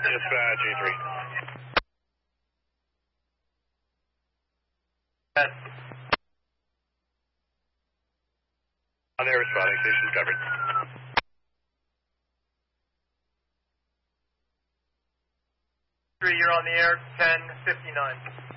Dispatch, A3. Yes. On there, responding. Station's covered. You're on the air, 10:59.